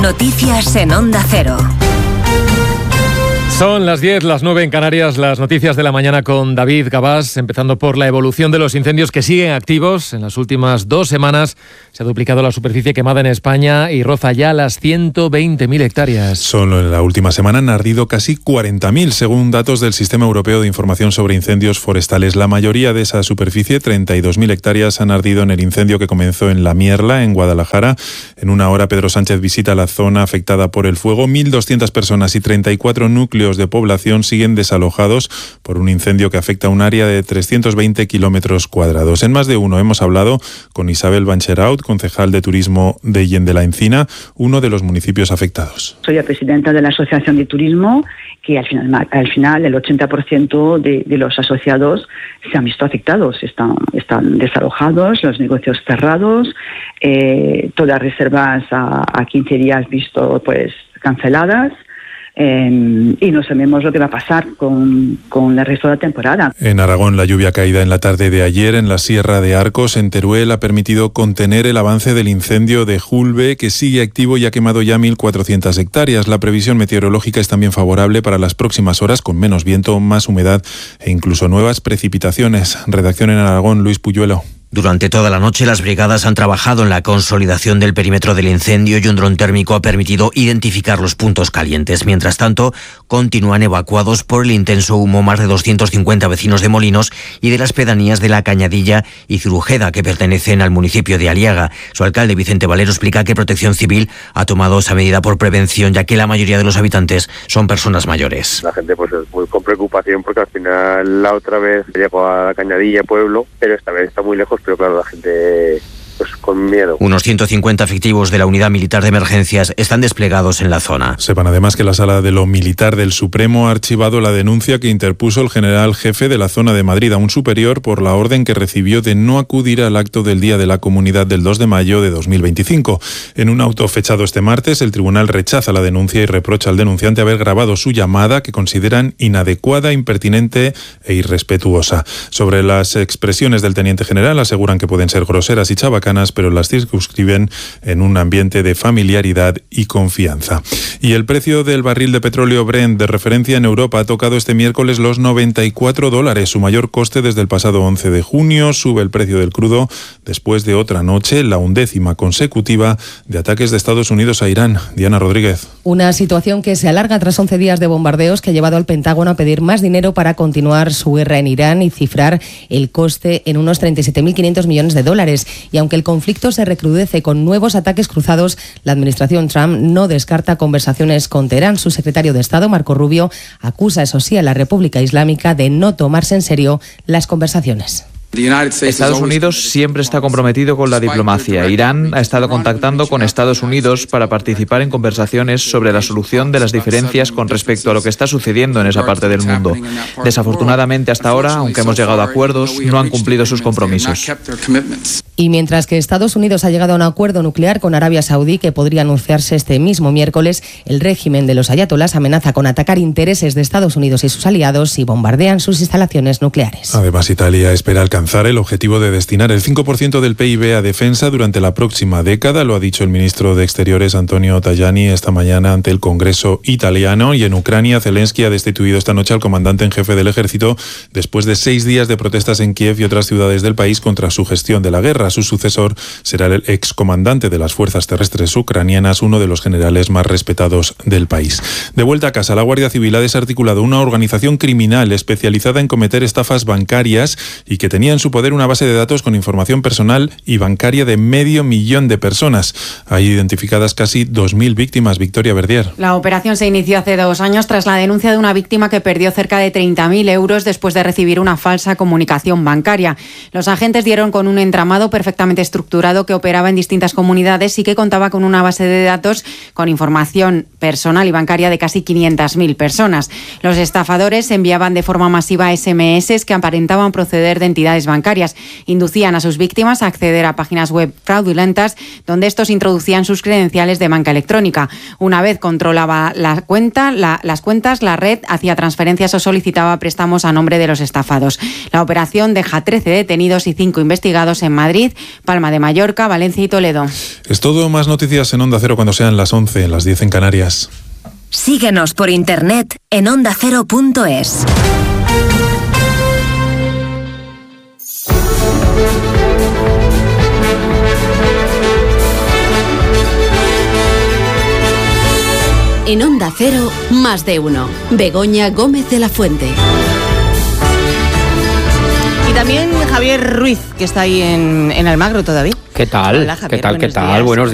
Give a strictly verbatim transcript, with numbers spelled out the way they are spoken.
Noticias en Onda Cero. Son las diez, las nueve en Canarias, las noticias de la mañana con David Gabás, empezando por la evolución de los incendios que siguen activos. En las últimas dos semanas se ha duplicado la superficie quemada en España y roza ya las ciento veinte mil hectáreas. Solo en la última semana han ardido casi cuarenta mil, según datos del Sistema Europeo de Información sobre Incendios Forestales. La mayoría de esa superficie, treinta y dos mil hectáreas, han ardido en el incendio que comenzó en La Mierla, en Guadalajara. En una hora, Pedro Sánchez visita la zona afectada por el fuego. mil doscientas personas y treinta y cuatro núcleos de población siguen desalojados por un incendio que afecta a un área de trescientos veinte kilómetros cuadrados. En más de uno hemos hablado con Isabel Bancheraut, concejal de turismo de Yen de la Encina, uno de los municipios afectados. Soy la presidenta de la Asociación de Turismo, que al final, al final el ochenta por ciento de, de los asociados se han visto afectados, están, están desalojados, los negocios cerrados, eh, todas reservas a, a quince días visto pues canceladas. Eh, y no sabemos lo que va a pasar con, con el resto de la temporada. En Aragón, la lluvia caída en la tarde de ayer en la Sierra de Arcos, en Teruel, ha permitido contener el avance del incendio de Julbe, que sigue activo y ha quemado ya mil cuatrocientas hectáreas. La previsión meteorológica es también favorable para las próximas horas, con menos viento, más humedad e incluso nuevas precipitaciones. Redacción en Aragón, Luis Puyuelo. Durante toda la noche las brigadas han trabajado en la consolidación del perímetro del incendio y un dron térmico ha permitido identificar los puntos calientes. Mientras tanto, continúan evacuados por el intenso humo más de doscientos cincuenta vecinos de Molinos y de las pedanías de La Cañadilla y Zurujeda, que pertenecen al municipio de Aliaga. Su alcalde, Vicente Valero, explica que Protección Civil ha tomado esa medida por prevención, ya que la mayoría de los habitantes son personas mayores. La gente pues es muy con preocupación porque al final la otra vez llegó a La Cañadilla, pueblo, pero esta vez está muy lejos. Pero claro, la gente pues con miedo. Unos ciento cincuenta efectivos de la Unidad Militar de Emergencias están desplegados en la zona. Sepan además que la Sala de lo Militar del Supremo ha archivado la denuncia que interpuso el general jefe de la zona de Madrid a un superior por la orden que recibió de no acudir al acto del Día de la Comunidad del dos de mayo de dos mil veinticinco. En un auto fechado este martes, el tribunal rechaza la denuncia y reprocha al denunciante haber grabado su llamada, que consideran inadecuada, impertinente e irrespetuosa. Sobre las expresiones del teniente general, aseguran que pueden ser groseras y chabacanas, pero las circunscriben en un ambiente de familiaridad y confianza. Y el precio del barril de petróleo Brent de referencia en Europa ha tocado este miércoles los noventa y cuatro dólares, su mayor coste desde el pasado once de junio. Sube el precio del crudo después de otra noche, la undécima consecutiva, de ataques de Estados Unidos a Irán. Diana Rodríguez. Una situación que se alarga tras once días de bombardeos que ha llevado al Pentágono a pedir más dinero para continuar su guerra en Irán y cifrar el coste en unos treinta y siete mil quinientos millones de dólares. Y aunque el conflicto se recrudece con nuevos ataques cruzados, la administración Trump no descarta conversaciones con Teherán. Su secretario de Estado, Marco Rubio, acusa, eso sí, a la República Islámica de no tomarse en serio las conversaciones. Estados Unidos siempre está comprometido con la diplomacia. Irán ha estado contactando con Estados Unidos para participar en conversaciones sobre la solución de las diferencias con respecto a lo que está sucediendo en esa parte del mundo. Desafortunadamente, hasta ahora, aunque hemos llegado a acuerdos, no han cumplido sus compromisos. Y mientras que Estados Unidos ha llegado a un acuerdo nuclear con Arabia Saudí que podría anunciarse este mismo miércoles, el régimen de los ayatolás amenaza con atacar intereses de Estados Unidos y sus aliados si bombardean sus instalaciones nucleares. Además, Italia espera alcanzar el objetivo de destinar el cinco por ciento del P I B a defensa durante la próxima década. Lo ha dicho el ministro de Exteriores, Antonio Tajani, esta mañana ante el Congreso italiano. Y en Ucrania, Zelensky ha destituido esta noche al comandante en jefe del ejército después de seis días de protestas en Kiev y otras ciudades del país contra su gestión de la guerra. Su sucesor será el excomandante de las fuerzas terrestres ucranianas, uno de los generales más respetados del país. De vuelta a casa, la Guardia Civil ha desarticulado una organización criminal especializada en cometer estafas bancarias y que tenía en su poder una base de datos con información personal y bancaria de medio millón de personas. Hay identificadas casi dos mil víctimas. Victoria Verdier. La operación se inició hace dos años tras la denuncia de una víctima que perdió cerca de treinta mil euros después de recibir una falsa comunicación bancaria. Los agentes dieron con un entramado perfectamente estructurado que operaba en distintas comunidades y que contaba con una base de datos con información personal y bancaria de casi quinientas mil personas. Los estafadores enviaban de forma masiva ese eme eses que aparentaban proceder de entidades entidades bancarias. Inducían a sus víctimas a acceder a páginas web fraudulentas donde estos introducían sus credenciales de banca electrónica. Una vez controlaba la cuenta, la, las cuentas, la red hacía transferencias o solicitaba préstamos a nombre de los estafados. La operación deja trece detenidos y cinco investigados en Madrid, Palma de Mallorca, Valencia y Toledo. Es todo. Más noticias en Onda Cero cuando sean las once, las diez en Canarias. Síguenos por internet en onda cero punto es. En Onda Cero, más de uno. Begoña Gómez de la Fuente. Y también Javier Ruiz, que está ahí en, en Almagro todavía. ¿Qué tal? Hola, Javier, ¿Qué tal? ¿Qué tal? días. Buenos